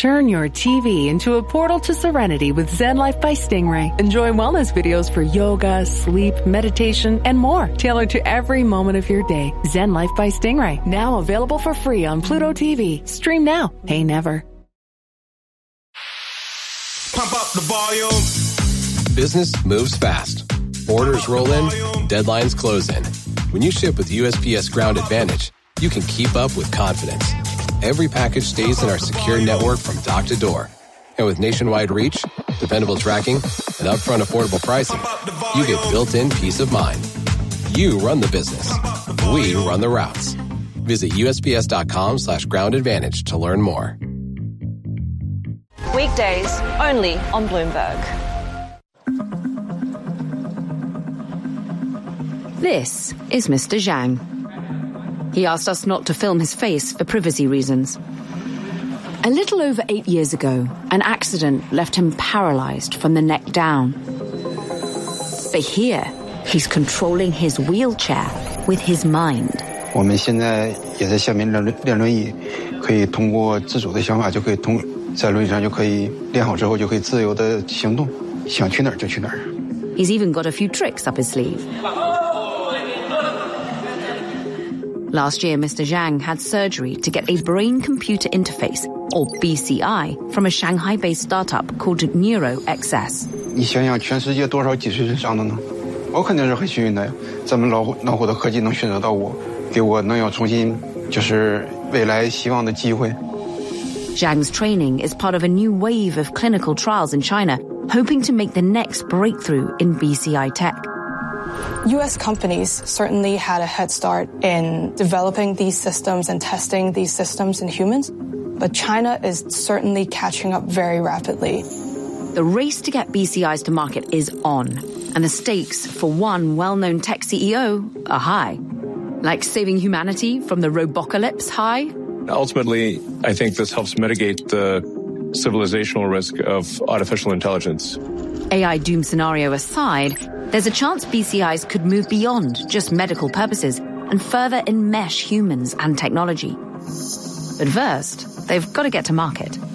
Turn your TV into a portal to serenity with Zen Life by Stingray. Enjoy wellness videos for yoga, sleep, meditation, and more, tailored to every moment of your day. Zen Life by Stingray, now available for free on Pluto TV. Stream now, pay never. Pump up the volume. Business moves fast. Orders roll in, deadlines close in. When you ship with USPS Ground Advantage, you can keep up with confidence. Every package stays in our secure network from dock to door. And with nationwide reach, dependable tracking, and upfront affordable pricing, you get built-in peace of mind. You run the business. We run the routes. Visit USPS.com/Ground Advantage to learn more. Weekdays only on Bloomberg. This is Mr. Zhang. He asked us not to film his face for privacy reasons. A little over 8 years ago, an accident left him paralyzed from the neck down. But here, he's controlling his wheelchair with his mind. 我们现在也在下面练轮椅，可以通过自主的想法，就可以在轮椅上就可以练好之后就可以自由的行动，想去哪儿就去哪儿。 He's even got a few tricks up his sleeve. Last year, Mr. Zhang had surgery to get a brain-computer interface, or BCI, from a Shanghai-based startup called NeuroXS. 你想想，全世界多少几岁以上的呢？我肯定是很幸运的呀。咱们老虎的科技能选择到我，给我能有重新就是未来希望的机会。 Zhang's training is part of a new wave of clinical trials in China, hoping to make the next breakthrough in BCI tech. U.S. companies certainly had a head start in developing these systems and testing these systems in humans, but China is certainly catching up very rapidly. The race to get BCIs to market is on, and the stakes for one well-known tech CEO are high. Like saving humanity from the robocalypse high? Ultimately, I think this helps mitigate the civilizational risk of artificial intelligence. AI doom scenario aside, there's a chance BCIs could move beyond just medical purposes and further enmesh humans and technology. But first, they've got to get to market.